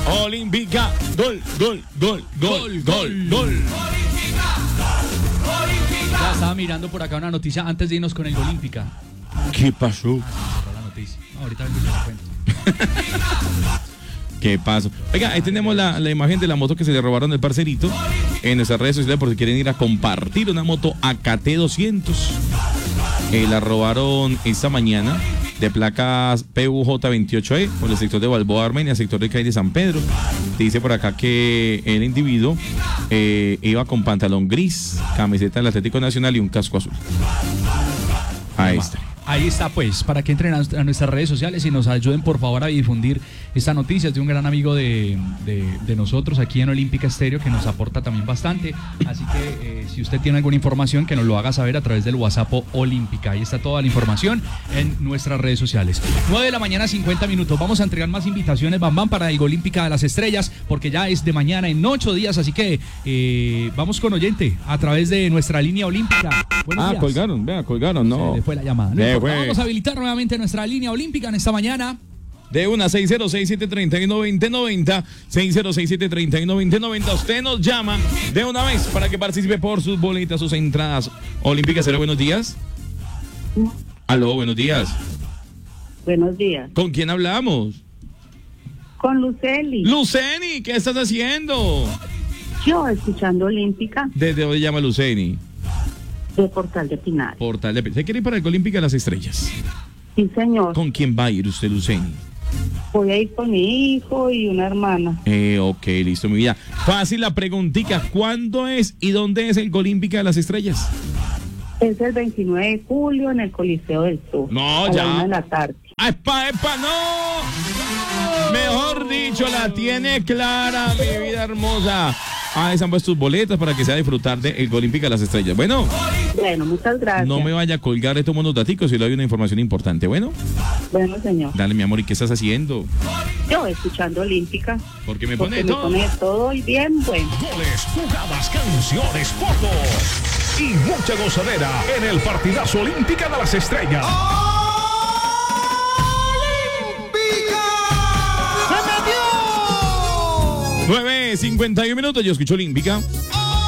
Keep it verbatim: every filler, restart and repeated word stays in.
Olímpica, gol, gol, gol, gol, gol, gol. Ya estaba mirando por acá una noticia antes de irnos con el Olímpica. ¿Qué pasó? La noticia. No, ahorita vengo y se la cuento. ¿Qué pasó? Oiga, ahí tenemos la, la imagen de la moto que se le robaron del parcerito en nuestras redes sociales por si quieren ir a compartir una moto A K T doscientos. Eh, la robaron esta mañana de placas P U J veintiocho E por el sector de Balboa, Armenia, sector de Calle de San Pedro. Dice por acá que el individuo eh, iba con pantalón gris, camiseta del Atlético Nacional y un casco azul. Ahí está. Ahí está, pues, para que entren a, a nuestras redes sociales y nos ayuden, por favor, a difundir esta noticia. Es de un gran amigo de, de, de nosotros aquí en Olímpica Estéreo, que nos aporta también bastante. Así que, eh, si usted tiene alguna información, que nos lo haga saber a través del WhatsApp Olímpica. Ahí está toda la información en nuestras redes sociales. nueve de la mañana, cincuenta minutos. Vamos a entregar más invitaciones, Bam Bam, para el Olímpica de las Estrellas, porque ya es de mañana en ocho días. Así que, eh, vamos con oyente a través de nuestra línea olímpica. Buenos ah, días. colgaron, vea, colgaron, no. Se le fue la llamada. No Le importa, fue. vamos a habilitar nuevamente nuestra línea olímpica en esta mañana. De una seis cero seis siete tres uno nueve cero nueve cero, seis cero seis siete tres uno nueve cero nueve cero. Usted nos llama de una vez para que participe por sus boletas, sus entradas olímpicas. Cero, buenos días. Aló, buenos días. Buenos días. ¿Con quién hablamos? Con Luceli. Luceni, ¿qué estás haciendo? Yo escuchando Olímpica ¿Desde dónde llama Luceni? de Portal de Pinar. Portal de... ¿Se quiere ir para el Olímpica de las Estrellas? Sí, señor. ¿Con quién va a ir usted, Luceni? Voy a ir con mi hijo y una hermana. Eh, ok, listo, mi vida. Fácil la preguntita. ¿Cuándo es y dónde es el Olímpica de las Estrellas? Es el veintinueve de julio en el Coliseo del Sur. No, a ya. la una de la tarde. ¡Ah, ¡Epa, epa, no! Mejor dicho, la tiene clara, mi vida hermosa. Ah, están puessto tus boletas para que sea disfrutar de el Olímpica de las Estrellas. Bueno. Bueno, muchas gracias. No me vaya a colgar de tomar unos daticos si le doy una información importante. Bueno. Bueno, señor. Dale, mi amor, ¿y qué estás haciendo? Yo escuchando Olímpica. Porque me Porque pone me todo. pone todo y bien bueno. Goles, jugadas, canciones, fotos y mucha gozadera en el partidazo Olímpica de las Estrellas. nueve cincuenta y uno minutos, yo escucho Olímpica.